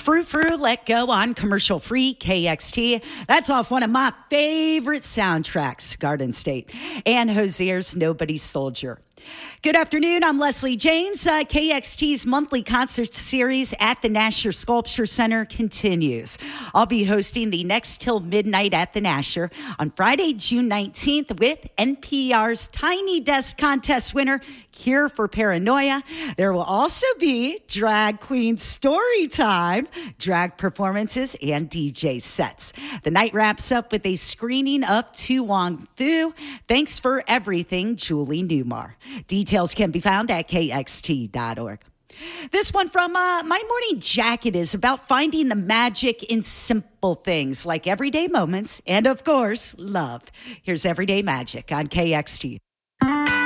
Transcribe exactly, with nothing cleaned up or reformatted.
Frou Frou Let Go on commercial free K X T. That's off one of my favorite soundtracks, Garden State, and Hosier's Nobody's Soldier. Good afternoon. I'm Leslie James. Uh, K X T's monthly concert series at the Nasher Sculpture Center continues. I'll be hosting the Next Till Midnight at the Nasher on Friday, June nineteenth with N P R's Tiny Desk Contest winner, Cure for Paranoia. There will also be drag queen story time, drag performances, and D J sets. The night wraps up with a screening of To Wong Fu. Thanks for everything, Julie Newmar. Details can be found at K X T dot org. This one from uh, My Morning Jacket is about finding the magic in simple things like everyday moments and, of course, love. Here's Everyday Magic on K X T.